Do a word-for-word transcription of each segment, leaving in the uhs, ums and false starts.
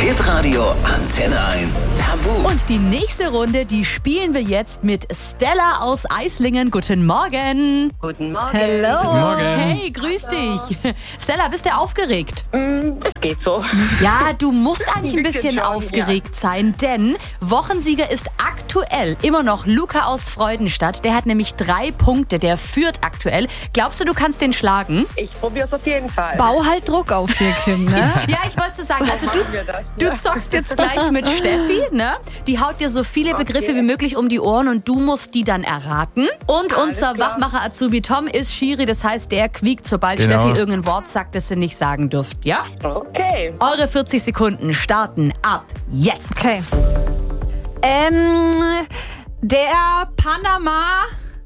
Hitradio Antenne eins Tabu. Und die nächste Runde, die spielen wir jetzt mit Stella aus Eislingen. Guten Morgen. Guten Morgen. Hello. Guten Morgen. Hey, grüß dich. Stella, bist du aufgeregt? Mm, Es geht so. Ja, du musst eigentlich ein bisschen schon, aufgeregt sein, denn Wochensieger ist aktuell immer noch Luca aus Freudenstadt. Der hat nämlich drei Punkte, der führt aktuell. Glaubst du, du kannst den schlagen? Ich probiere es auf jeden Fall. Bau halt Druck auf hier, Kim, ne? Ja, ich wollte so sagen, also machen du, wir das, du ja. zockst jetzt gleich mit Steffi, ne? Die haut dir so viele Begriffe wie möglich um die Ohren und du musst die dann erraten. Und Alles unser klar. Wachmacher Azubi Tom ist Schiri, das heißt, der quiekt, sobald Genau. Steffi irgendein Wort sagt, das sie nicht sagen dürft, ja? Okay. Eure vierzig Sekunden starten ab jetzt. Okay. Ähm, der Panama,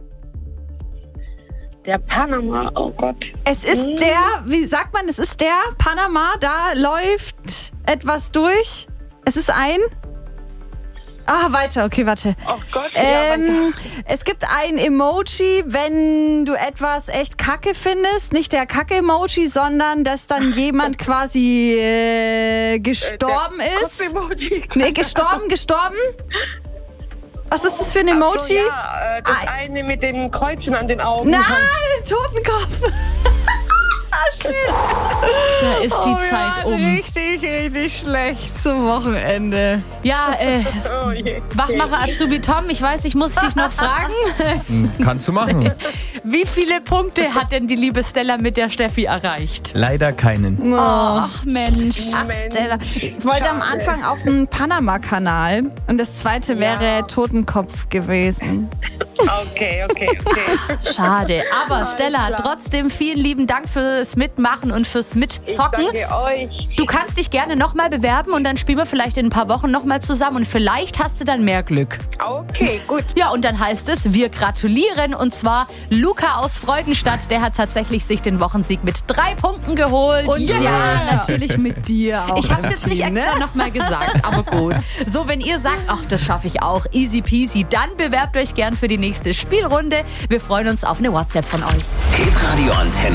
Der Panama, oh Gott. es ist Hm. der, wie sagt man, es ist der Panama, da läuft etwas durch. Es ist ein... Ah, weiter, okay, warte. Oh Gott. Ähm, es gibt ein Emoji, wenn du etwas echt kacke findest. Nicht der Kacke-Emoji, sondern dass dann jemand quasi äh, gestorben der ist. Kopf-Emoji. Nee, gestorben, gestorben? Was ist das für ein Emoji? Ach so, ja, äh, das Ah. eine mit den Kreuzen an den Augen. Na, Totenkopf. Ah, shit. Da ist die Oh Zeit ja, um. Richtig, richtig schlecht zum Wochenende. Ja, äh, Oh je. Wachmacher Azubi Tom, ich weiß, ich muss dich noch fragen. Kannst du machen. Wie viele Punkte hat denn die liebe Stella mit der Steffi erreicht? Leider keinen. Ach Mensch. Ach, Stella. Ich wollte am Anfang auf den Panama-Kanal und das zweite wäre Totenkopf gewesen. Okay, okay, okay. Schade. Aber Stella, trotzdem vielen lieben Dank fürs Mitmachen und fürs Ich Mitzocken. danke euch. Du kannst dich gerne nochmal bewerben und dann spielen wir vielleicht in ein paar Wochen nochmal zusammen und vielleicht hast du dann mehr Glück. Okay, gut. Ja, und dann heißt es, wir gratulieren und zwar Luca aus Freudenstadt, der hat tatsächlich sich den Wochensieg mit drei Punkten geholt. Und ja, natürlich mit dir auch. Ich habe es jetzt nicht Team, extra ne? nochmal gesagt, aber gut. So, wenn ihr sagt, ach, das schaffe ich auch, easy peasy, dann bewerbt euch gern für die nächste Spielrunde. Wir freuen uns auf eine WhatsApp von euch. Hitradio Antenne